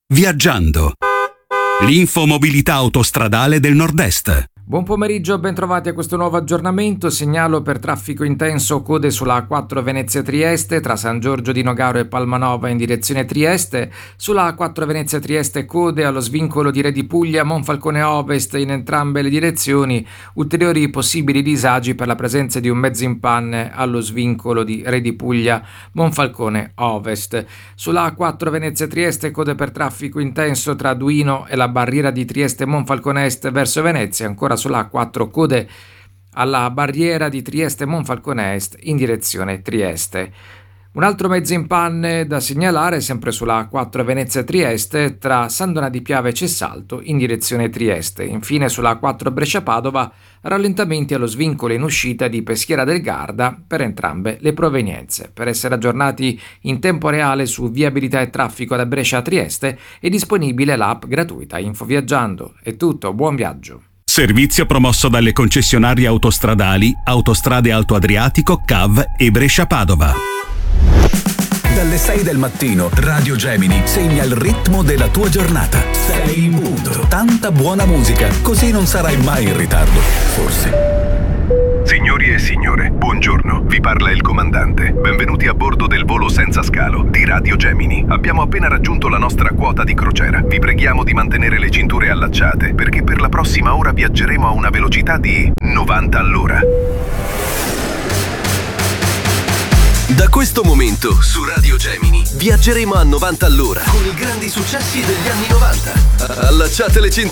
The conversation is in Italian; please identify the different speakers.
Speaker 1: Viaggiando. L'infomobilità autostradale del Nord-Est.
Speaker 2: Buon pomeriggio, bentrovati a questo nuovo aggiornamento. Segnalo per traffico intenso code sulla A4 Venezia-Trieste tra San Giorgio di Nogaro e Palmanova in direzione Trieste. Sulla A4 Venezia-Trieste code allo svincolo di Re di Puglia, Monfalcone Ovest in entrambe le direzioni. Ulteriori possibili disagi per la presenza di un mezzo in panne allo svincolo di Re di Puglia, Monfalcone Ovest. Sulla A4 Venezia-Trieste code per traffico intenso tra Duino e la barriera di Trieste Monfalcone Est verso Venezia. Ancora sulla A4 code alla barriera di Trieste Monfalcone Est in direzione Trieste. Un altro mezzo in panne da segnalare sempre sulla A4 Venezia-Trieste tra San Donà di Piave e Cessalto in direzione Trieste. Infine sulla A4 Brescia-Padova rallentamenti allo svincolo in uscita di Peschiera del Garda per entrambe le provenienze. Per essere aggiornati in tempo reale su viabilità e traffico da Brescia a Trieste è disponibile l'app gratuita Infoviaggiando. È tutto, buon viaggio.
Speaker 1: Servizio promosso dalle concessionarie autostradali Autostrade Alto Adriatico, CAV e Brescia-Padova.
Speaker 3: Dalle 6 del mattino Radio Gemini segna il ritmo della tua giornata. 6 in punto. Tanta buona musica, così non sarai mai in ritardo. Forse.
Speaker 4: Signori e signore, buongiorno. Vi parla il comandante. Benvenuti a bordo del volo senza scalo di Radio Gemini. Abbiamo appena raggiunto la nostra quota di crociera. Vi preghiamo di mantenere le cinture allacciate, perché per la prossima ora viaggeremo a una velocità di 90 all'ora.
Speaker 5: Da questo momento su Radio Gemini viaggeremo a 90 all'ora con i grandi successi degli anni 90. Allacciate le cinture.